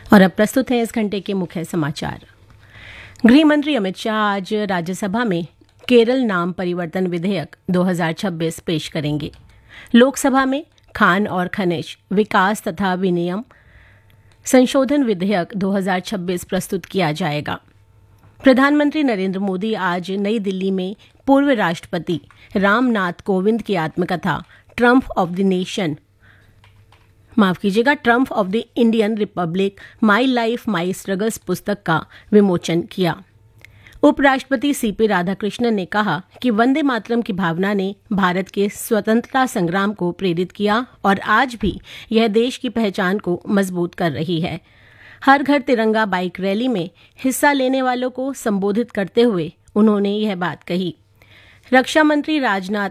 और अब प्रस्तुत है इस घंटे के मुख्य समाचार। गृह मंत्री अमित शाह आज राज्यसभा में केरल नाम परिवर्तन विधेयक 2026 पेश करेंगे। लोकसभा में खान और खनिज विकास तथा विनियम संशोधन विधेयक 2026 प्रस्तुत किया जाएगा। प्रधानमंत्री नरेंद्र मोदी आज नई दिल्ली में पूर्व राष्ट्रपति रामनाथ कोविंद की आत्मकथा Trump of the Indian Republic my life my struggles पुस्तक का विमोचन किया। उपराष्ट्रपति सीपी राधाकृष्णन ने कहा कि वंदे मातरम की भावना ने भारत के स्वतंत्रता संग्राम को प्रेरित किया और आज भी यह देश की पहचान को मजबूत कर रही है। हर घर तिरंगा बाइक रैली में हिस्सा लेने वालों को संबोधित करते हुए उन्होंने यह बात कही। रक्षा मंत्री राजनाथ